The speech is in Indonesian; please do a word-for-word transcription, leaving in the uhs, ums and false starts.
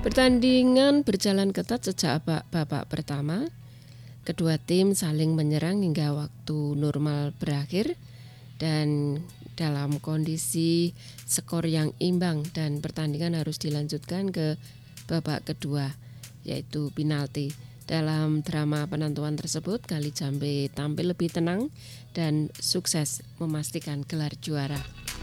Pertandingan berjalan ketat sejak babak babak pertama. Kedua tim saling menyerang hingga waktu normal berakhir dan dalam kondisi skor yang imbang dan pertandingan harus dilanjutkan ke babak kedua yaitu penalti. Dalam drama penentuan tersebut, Kali Jambe tampil lebih tenang dan sukses memastikan gelar juara.